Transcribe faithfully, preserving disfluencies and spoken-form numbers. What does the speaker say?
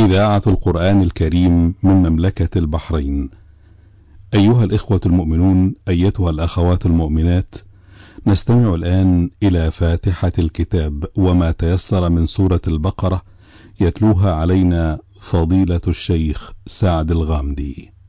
إذاعة القرآن الكريم من مملكة البحرين. أيها الإخوة المؤمنون، أيتها الأخوات المؤمنات، نستمع الآن إلى فاتحة الكتاب وما تيسر من سورة البقرة، يتلوها علينا فضيلة الشيخ سعد الغامدي.